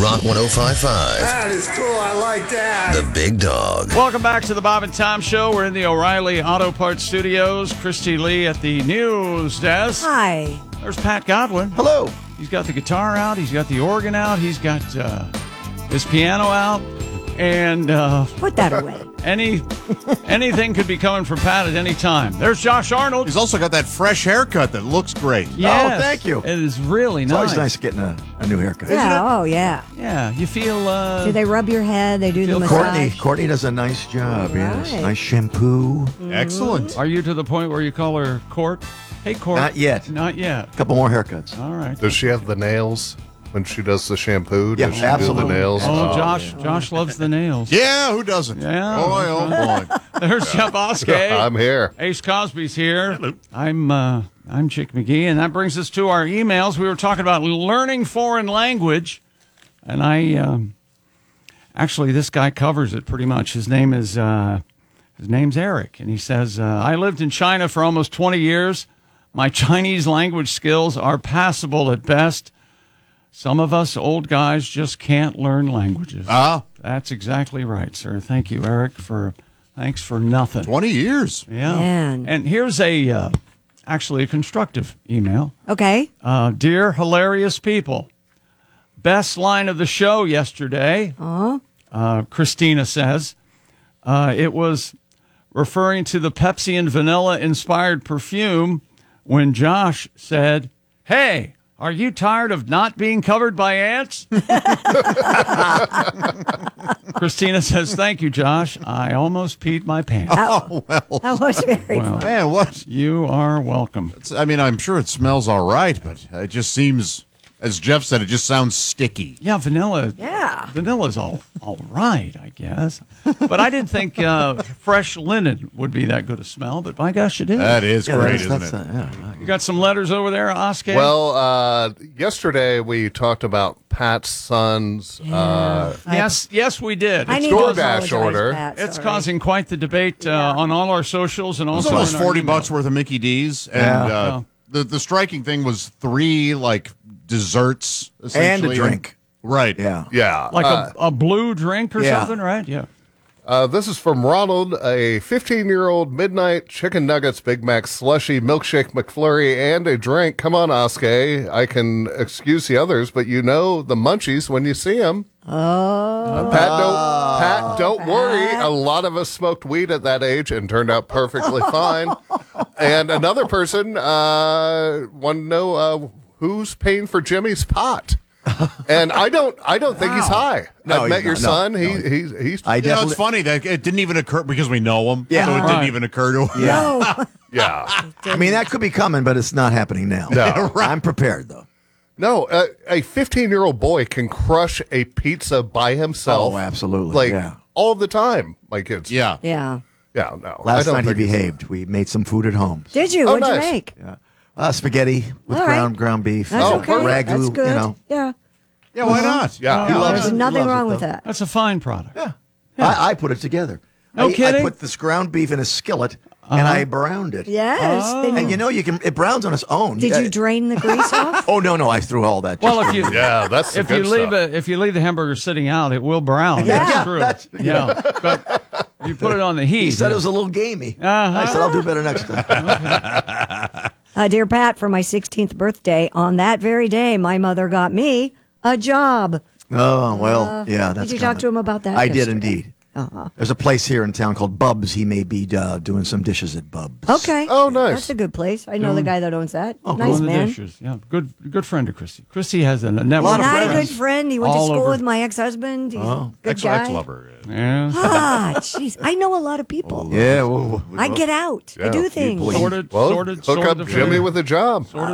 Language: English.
Rock 105.5. That is cool. I like that. The Big Dog. Welcome back to the Bob and Tom Show. We're in the O'Reilly Auto Parts Studios. Christy Lee at the news desk. Hi. There's Pat Godwin. Hello. He's got the guitar out. He's got the organ out. He's got his piano out. And Put that away. anything could be coming from Pat at any time. There's Josh Arnold. He's also got that fresh haircut that looks great. Yes, Oh, thank you. It is really It's nice. always nice getting a new haircut. Yeah. Oh, yeah. Yeah, you feel... Do they rub your head? They do the massage. Courtney does a nice job, yes. Right. Nice shampoo. Excellent. Are you to the point where you call her Court? Hey, Court. Not yet. Not yet. A couple more haircuts. All right. Does she have the nails when she does the shampoo? Yeah, Does she do absolutely. the nails? Oh, Josh loves the nails. Yeah, who doesn't? Yeah. Boy, oh boy. There's Jeff Oskey. I'm here. Ace Cosby's here. Hello. I'm Chick McGee, and that brings us to our emails. We were talking about learning foreign language, and actually this guy covers it pretty much. His name's Eric, and he says, I lived in China for almost 20 years. My Chinese language skills are passable at best. Some of us old guys just can't learn languages. That's exactly right, sir. Thank you, Eric, thanks for nothing. 20 years. Yeah. Man. And here's actually a constructive email. Okay. Dear hilarious people, best line of the show yesterday, Christina says, it was referring to the Pepsi and vanilla inspired perfume when Josh said, hey, are you tired of not being covered by ants? Christina says, thank you, Josh. I almost peed my pants. Oh, well. That was very Well, fun. Man, what? You are welcome. I'm sure it smells all right, but it just seems, as Jeff said, it just sounds sticky. Yeah, vanilla. Yeah. Vanilla's all right, I guess. But I didn't think fresh linen would be that good a smell, but by gosh, it is. That is great, that's- isn't it? yeah. You got some letters over there, Oscar? Well, yesterday we talked about Pat's son's yes, we did. I need Store to Dash apologize, order. Pat, It's sorry. causing quite the debate on all our socials and It was also almost in our 40 email. bucks worth of Mickey D's. And Yeah. the striking thing was 3, desserts, And a essentially. drink. Right. Yeah. yeah. Like a blue drink or yeah. something, right? Yeah. This is from Ronald, a 15-year-old midnight chicken nuggets, Big Mac slushy, milkshake McFlurry, and a drink. Come on, Oskay. I can excuse the others, but you know the munchies when you see them. Oh. Pat, don't worry. A lot of us smoked weed at that age and turned out perfectly fine. And another person wanted to know who's paying for Jimmy's pot. And I don't think he's high. No, I've met he's your not. son. No. He's I You know, definitely. it's funny that it didn't even occur because we know him. Yeah. So it Right. didn't even occur to him. Yeah. yeah. I mean, that could be coming, but it's not happening now. No. I'm prepared, though. No, a 15-year-old boy can crush a pizza by himself. Oh, absolutely. Like Yeah. all the time. My kids. Yeah. Yeah. Yeah. No. I Last don't night he think he's- behaved. We made some food at home. Did you? Oh, What'd you nice. make? Spaghetti with All right. ground beef. That's okay. Ragu, That's good. you know. Yeah. Yeah, why not? Yeah. He loves There's it. He nothing loves wrong it, with though. that. That's a fine product. Yeah. I put it together. No I kidding? put this ground beef in a skillet and I browned it. Yes. Then And you know, it browns on its own. did you drain the grease off? Oh, no, I threw all that. Well, just if you Yeah, that's the if you good leave stuff. if you leave the hamburger sitting out, it will brown. Yeah. That's true. That's- yeah, but you put it on the heat. He said it was a little gamey. I said, I'll do better next time. Dear Pat, for my 16th birthday, on that very day, my mother got me a job. Oh, well, yeah. That's Did you talk to him about that? I did yesterday? indeed. There's a place here in town called Bub's. He may be doing some dishes at Bub's. Okay. Oh, nice. That's a good place. I know the guy that owns that. Nice Doing the man. dishes. Yeah, good friend of Christy. Christy has a network. lot of Not a friends. good friend. He went to All school over. with my ex-husband. He's a good guy. Ex-lover. Yeah. Ah, jeez. I know a lot of people. Yeah, well, I get out. I do things. boy. Sorted, Well, sorted, hook sorted up the Jimmy food. with a job.